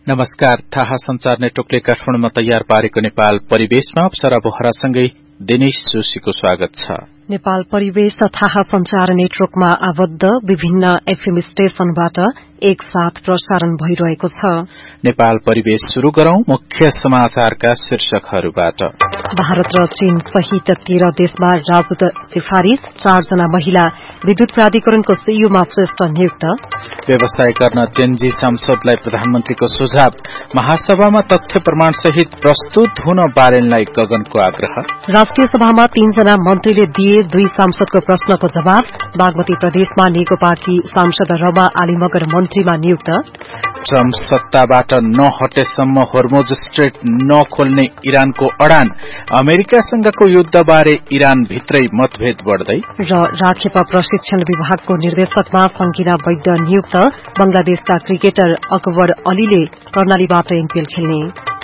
नमस्कार। थाहा संचार नेटवर्कले काठमाडौँमा तयार पारेको नेपाल परिवेशमा अप्सरा बोहरासँगै दिनेश जोशीको स्वागत छ। नेपाल परिवेश थाहा संचार नेटवर्कमा आबद्ध विभिन्न एफएम स्टेशनबाट एकसाथ प्रसारण भइरहेको छ। नेपाल परिवेश शुरू गरौं मुख्य समाचारका शीर्षकहरूबाट। भारत र चीन सहित 13 देशमा राजदूत सिफारिश, 4 जना महिला विद्युत प्राधिकरणको सीईओमा श्रेष्ठ नियुक्त। व्यवसाय गर्न जेनजी सांसदलाई प्रधानमन्त्रीको सुझाव, महासभामा तथ्य प्रमाण सहित प्रस्तुत हुन बारेनलाई गगनको आग्रह। राष्ट्रिय सभामा 3 जना मन्त्रीले दिए 2 सांसदको प्रश्नको जवाब। बागमती प्रदेशमा नेकपाकी सांसद रमा आलीमगर मन्त्रीमा नियुक्त। ट्रम्प सत्ताबाट नहटेसम्म होर्मुज स्ट्रेट नखोल्ने इरानको अडान, अमेरिकासँगको युद्धबारे इरान भित्रै मतभेद बढ्दै। र राखेपा प्रशिक्षण विभागको निर्देशकमा संगीना वैद्य नियुक्त। बंगलादेशका क्रिकेटर अकबर अलीले कर्णालीबाट एनपीएल खेल्ने।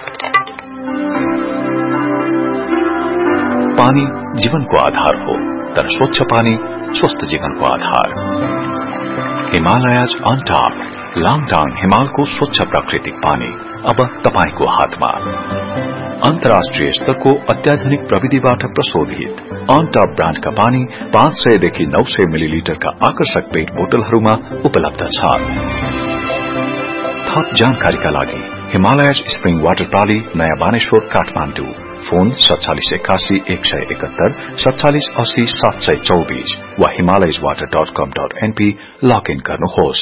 पानी जीवनको आधार हो, तर स्वच्छ पानी स्वस्थ जीवनको आधार। हिमालयज अन टॉप, लाङटाङ हिमालको स्वच्छ प्राकृतिक पानी अब तपाईको हातमा। अन्तर्राष्ट्रिय स्तरको अत्याधुनिक प्रविधिबाट प्रशोधित अन टॉप ब्रान्डका पानी 500 देखि 900 मिलिलिटरका आकर्षक पेट बोतलहरूमा उपलब्ध छ। थप जानकारीका लागि हिमालयज स्प्रिङ वाटर प्रणाली, नयाँ बानेश्वर, काठमाडौँ। फोन 4781 171 4780 724 वा himalayaswater.com.np लगइन गर्नुहोस्।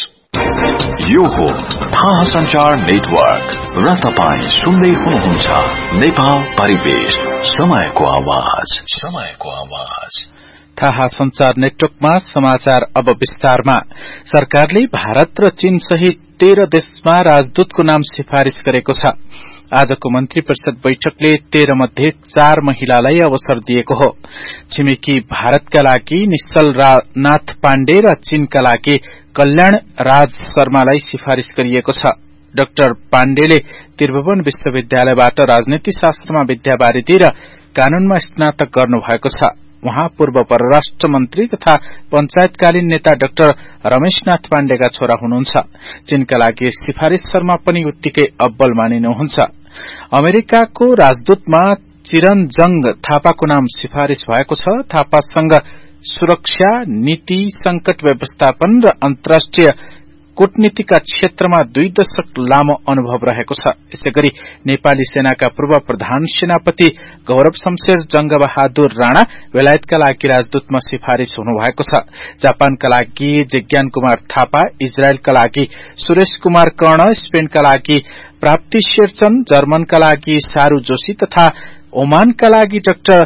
यो हो थाहा संचार नेटवर्क र तपाई सुन्दै हुनुहुन्छ नेपाल परिवेश, समयको आवाज, समयको आवाज। थाहा संचार नेटवर्कमा समाचार अब विस्तारमा। सरकारले भारत र चीन सहित 13 देशमा राजदूतको नाम सिफारिश गरेको छ। आजको मन्त्री परिषद बैठकले 13 मध्ये 4 महिलालाई अवसर दिएको हो। छिमेकी भारतका लागि निश्चल नाथ पाण्डे र चीनका लागि कल्याण राज शर्मालाई सिफारिश गरिएको छ। डाक्टर पाण्डेले त्रिभुवन विश्वविद्यालयबाट राजनीति शास्त्रमा विद्यावारिधि र कानूनमा स्नातक गर्नुभएको छ। उहाँ पूर्व परराष्ट्र मन्त्री तथा पञ्चायतकालीन नेता डाक्टर रमेशनाथ पाण्डेका छोरा हुनुहुन्छ। चीनका लागि सिफारिश शर्मा पनि उत्तिकै अब्बल मानिनुहुन्छ। अमेरिकाको राजदूतमा चिरनजंग थापाको नाम सिफारिश भएको छ। थापासँग सुरक्षा नीति, संकट व्यवस्थापन र अन्तर्राष्ट्रिय कूटनीतिका क्षेत्रमा 2 दशक लामो अनुभव रहेको छ। यसैगरी नेपाली सेनाका पूर्व प्रधान सेनापति गौरव शमशेर जंगबहादुर राणा बेलायतका लागि राजदूतमा सिफारिश हुनुभएको छ। जापानका लागि जिज्ञान कुमार थापा, इजरायलका लागि सुरेश कुमार कर्ण, स्पेनका लागि प्राप्ति शेरचन, जर्मनका लागि सारू जोशी तथा ओमानका लागि डाक्टर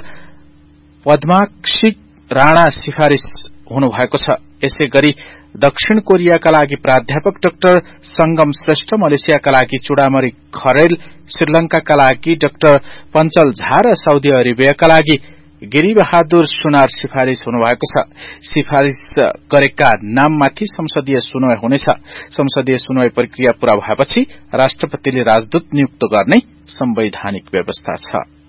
पद्माक्षी राणा सिफारिश हुनुभएको छ। यसैगरी दक्षिण कोरियाका लागि प्राध्यापक डाक्टर संगम श्रेष्ठ, मलेसियाका लागि चुडामणि खरेल, श्रीलंकाका लागि डाक्टर पञ्चल झा र साउदी अरेबियाका लागि गिरिबहादुर सुनार सिफारिश हुनुभएको छ। सिफारिश गरेका नाममाथि संसदीय सुनवाई हुनेछ। संसदीय सुनवाई प्रक्रिया पूरा भएपछि राष्ट्रपतिले राजदूत नियुक्त गर्ने संवैधानिक व्यवस्था छ।